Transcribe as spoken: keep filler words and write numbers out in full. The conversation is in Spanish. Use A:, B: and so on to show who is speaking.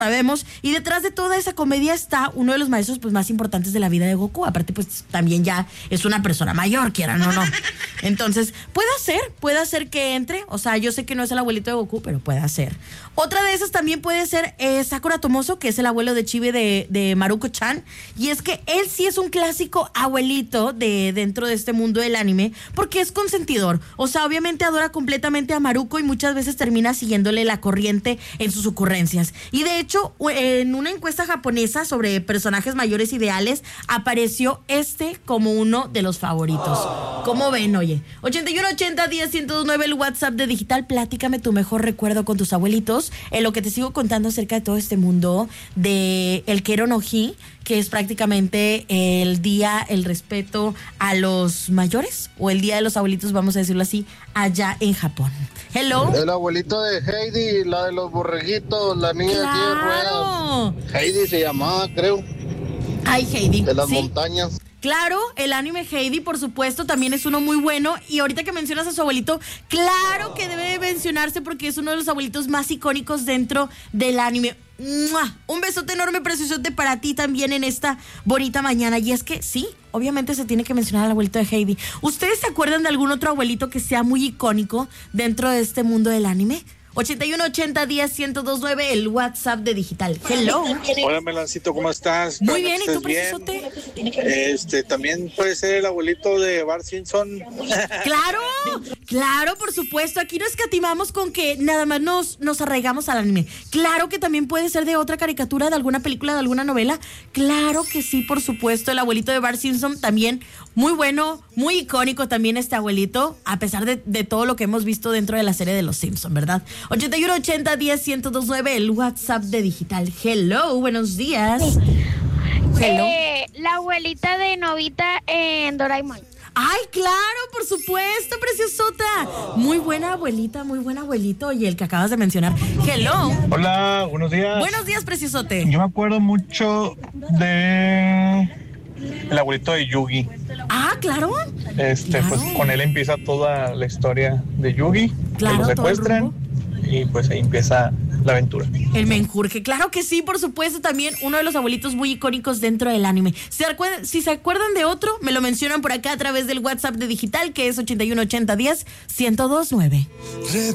A: sabemos, y detrás de toda esa comedia está uno de los maestros pues más importantes de la vida de Goku. Aparte pues también ya es una persona mayor, quieran o no. Entonces puede ser, puede ser que entre, o sea, yo sé que no es el abuelito de Goku, pero puede ser. Otra de esas también puede ser eh, Sakura Tomoso, que es el abuelo de Chibi de, de Maruko-chan, y es que él sí es un clásico abuelito de dentro de este mundo del anime, porque es consentidor, o sea, obviamente adora completamente a Maruko y muchas veces termina siguiéndole la corriente en sus ocurrencias. Y de hecho, en una encuesta japonesa sobre personajes mayores ideales, apareció este como uno de los favoritos. ¿Cómo ven, oye? ochenta y uno ochenta diez ciento nueve, el WhatsApp de Digital. Platícame tu mejor recuerdo con tus abuelitos, en lo que te sigo contando acerca de todo este mundo de el Kero no Hi, que es prácticamente el día, el respeto a los mayores, o el día de los abuelitos, vamos a decirlo así, allá en Japón. Hello.
B: El abuelito de Heidi, la de los borreguitos, la niña
A: ¡Claro!
B: de diez ruedas. Heidi se llamaba, creo.
A: Ay, Heidi.
B: De las
A: ¿sí?
B: montañas.
A: Claro, el anime Heidi, por supuesto, también es uno muy bueno. Y ahorita que mencionas a su abuelito, claro que debe mencionarse porque es uno de los abuelitos más icónicos dentro del anime. ¡Mua! Un besote enorme, preciosote para ti también en esta bonita mañana. Y es que sí, obviamente se tiene que mencionar al abuelito de Heidi. ¿Ustedes se acuerdan de algún otro abuelito que sea muy icónico dentro de este mundo del anime? ochenta y uno ochenta diez ciento dos nueve, el WhatsApp de Digital. Hello.
C: Hola, Melancito, ¿cómo estás?
A: Muy
C: Espero
A: bien,
C: que
A: ¿y tú,
C: estés
A: preciosote?
C: bien. Este, también puede ser el abuelito de Bart Simpson.
A: Claro, claro, por supuesto. Aquí no escatimamos con que nada más nos, nos arraigamos al anime. Claro que también puede ser de otra caricatura, de alguna película, de alguna novela. Claro que sí, por supuesto. El abuelito de Bart Simpson también muy bueno, muy icónico también este abuelito, a pesar de, de todo lo que hemos visto dentro de la serie de Los Simpson, ¿verdad? ochenta y uno ochenta diez ciento dos nueve, el WhatsApp de Digital. Hello, buenos días. Hello.
D: Eh, la abuelita de Novita en Doraemon.
A: ¡Ay, claro! Por supuesto, preciosota. Muy buena abuelita, muy buen abuelito. Y el que acabas de mencionar. Hello.
E: Hola, buenos días.
A: Buenos días, preciosote.
E: Yo me acuerdo mucho de el abuelito de Yugi.
A: Ah, claro.
E: Este,
A: Claro.
E: pues con él empieza toda la historia de Yugi.
A: Claro,
E: que lo
A: todo el
E: secuestran
A: rumbo.
E: y pues ahí empieza la aventura.
A: El menjurje, claro que sí, por supuesto, también uno de los abuelitos muy icónicos dentro del anime. Si, acuerdan, si se acuerdan de otro, me lo mencionan por acá a través del WhatsApp de Digital, que es ochenta y uno ochenta diez ciento dos nueve.